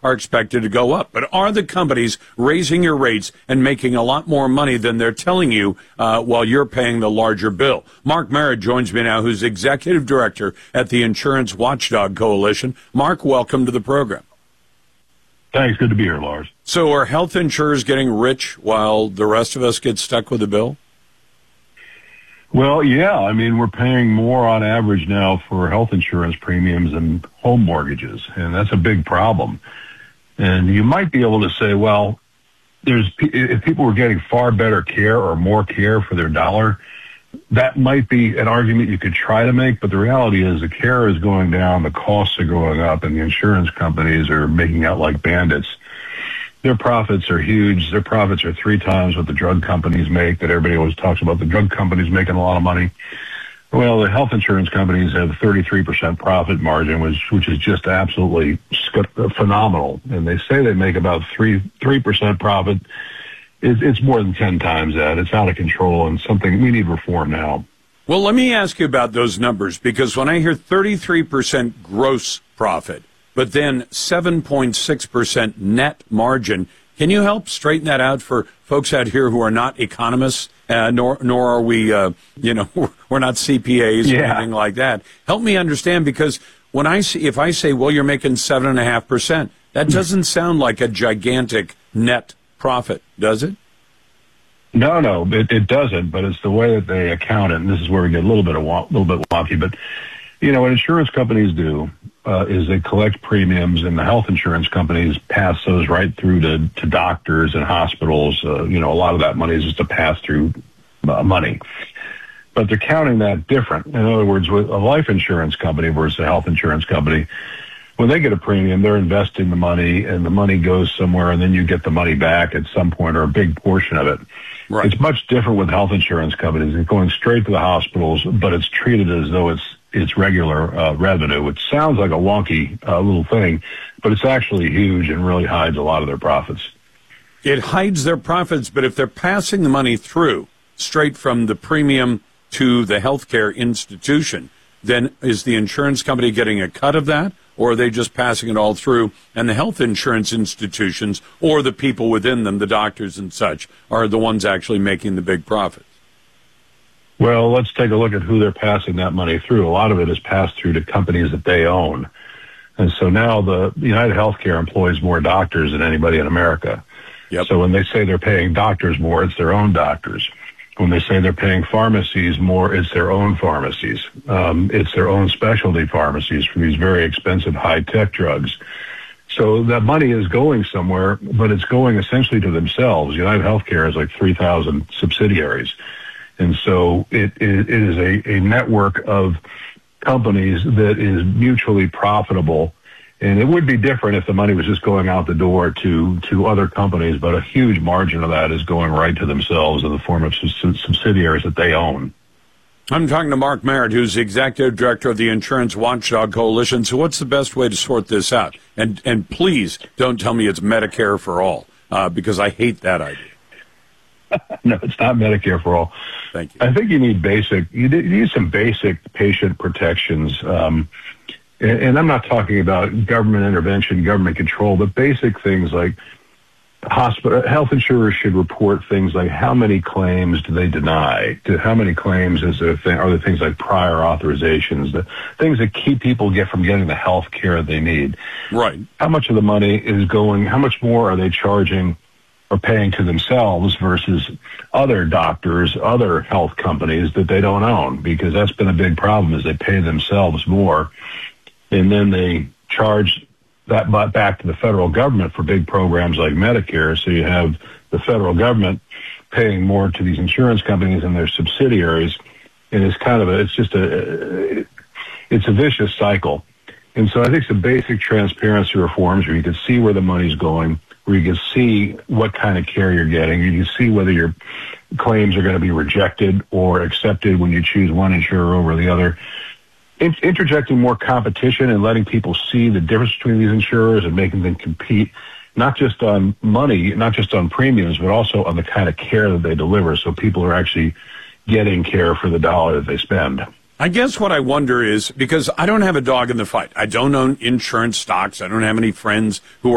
are expected to go up. But are the companies raising your rates and making a lot more money than they're telling you while you're paying the larger bill? Mark Merritt joins me now, who's Executive Director at the Insurance Watchdog Coalition. Mark, welcome to the program. Thanks. Good to be here, Lars. So are health insurers getting rich while the rest of us get stuck with the bill? Well, yeah. I mean, we're paying more on average now for health insurance premiums than home mortgages, and that's a big problem. And you might be able to say, well, if people were getting far better care or more care for their dollar, that might be an argument you could try to make, but the reality is the care is going down, the costs are going up, and the insurance companies are making out like bandits. Their profits are huge. Their profits are 3 times what the drug companies make, that everybody always talks about the drug companies making a lot of money. Well, the health insurance companies have 33% profit margin, which is just absolutely phenomenal. And they say they make about 3% profit. It's more than 10 times that. It's out of control and something we need reform now. Well, let me ask you about those numbers, because when I hear 33% gross profit, but then 7.6% net margin, can you help straighten that out for folks out here who are not economists, nor are we, we're not CPAs or anything like that? Help me understand, because if I say, well, you're making 7.5%, that doesn't sound like a gigantic net profit, does it? No, it doesn't. But it's the way that they account it, and this is where we get a little bit wonky. But what insurance companies do is they collect premiums, and the health insurance companies pass those right through to doctors and hospitals. A lot of that money is just a pass-through money. But they're counting that different. In other words, with a life insurance company versus a health insurance company, when they get a premium, they're investing the money, and the money goes somewhere, and then you get the money back at some point, or a big portion of it. Right. It's much different with health insurance companies. It's going straight to the hospitals, but it's treated as though it's regular revenue, which sounds like a wonky little thing, but it's actually huge and really hides a lot of their profits. It hides their profits, but if they're passing the money through straight from the premium to the healthcare institution, then is the insurance company getting a cut of that, or are they just passing it all through, and the health insurance institutions or the people within them, the doctors and such, are the ones actually making the big profits? Well, let's take a look at who they're passing that money through. A lot of it is passed through to companies that they own. And so now the United Healthcare employs more doctors than anybody in America. Yep. So when they say they're paying doctors more, it's their own doctors. When they say they're paying pharmacies more, it's their own pharmacies. It's their own specialty pharmacies for these very expensive high-tech drugs. So that money is going somewhere, but it's going essentially to themselves. United Healthcare has like 3,000 subsidiaries. And so it is a network of companies that is mutually profitable. And it would be different if the money was just going out the door to other companies, but a huge margin of that is going right to themselves in the form of subsidiaries that they own. I'm talking to Mark Merritt, who's the Executive Director of the Insurance Watchdog Coalition. So what's the best way to sort this out? And please don't tell me it's Medicare for all, because I hate that idea. No, it's not Medicare for all. Thank you. I think you need some basic patient protections. And I'm not talking about government intervention, government control, but basic things like health insurers should report things like how many claims do they deny, to how many claims are there things like prior authorizations, the things that keep people from getting the health care they need. Right. How much of the money is going, how much more are they charging or paying to themselves versus other doctors, other health companies that they don't own? Because that's been a big problem, is they pay themselves more, and then they charge that back to the federal government for big programs like Medicare. So you have the federal government paying more to these insurance companies and their subsidiaries, and it's a vicious cycle. And so I think some basic transparency reforms where you can see where the money's going, where you can see what kind of care you're getting, you can see whether your claims are going to be rejected or accepted when you choose one insurer over the other. Interjecting more competition and letting people see the difference between these insurers and making them compete, not just on money, not just on premiums, but also on the kind of care that they deliver, so people are actually getting care for the dollar that they spend. I guess what I wonder is, because I don't have a dog in the fight. I don't own insurance stocks. I don't have any friends who